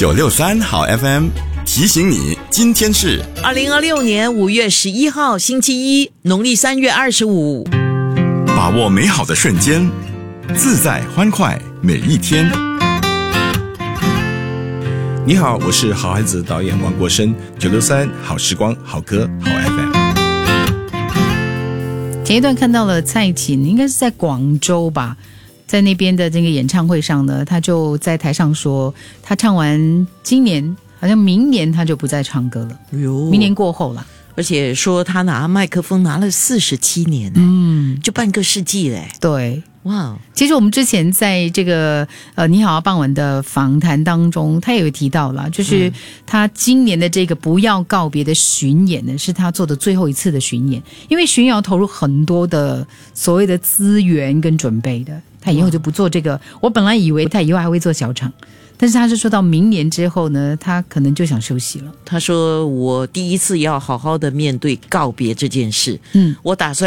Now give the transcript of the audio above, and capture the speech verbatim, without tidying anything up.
九六三好 F M 提醒你，今天是二零二六年五月十一号星期一，农历三月二十五。 把握美好的瞬间，自在欢快每一天。 你好，我是好孩子导演王国生，九六三好时光好歌好 F M。 前一段看到了蔡琴，应该是在广州吧，在那边的这个演唱会上呢，他就在台上说，他唱完今年好像明年他就不再唱歌了，明年过后了。 而且说他拿麦克风拿了四十七年， 嗯， 就半个世纪嘞。 对， 哇！ 其实我们之前在这个呃你好傍晚的访谈当中，他也有提到了，就是他今年的这个不要告别的巡演呢，是他做的最后一次的巡演，因为巡演要投入很多的所谓的资源跟准备的，他以后就不做这个。我本来以为他以后还会做小场。但是他是说到明年之后呢，他可能就想休息了。 他说我第一次要好好的面对告别这件事， 嗯， 我打算